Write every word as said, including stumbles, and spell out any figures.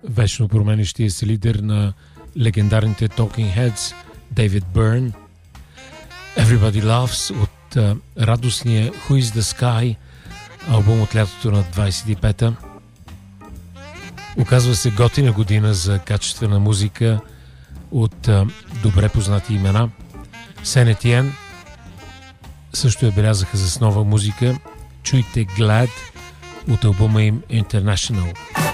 вечно променещия се лидер на легендарните Talking Heads Дейвид Бърн. Everybody Loves от а, радостния Who is the Sky, албум от лятото на двайсет и пета. Оказва се готина година за качествена музика от а, добре познати имена. Сен Етиен също я белязаха с нова музика. Чуйте Glad от албума им International.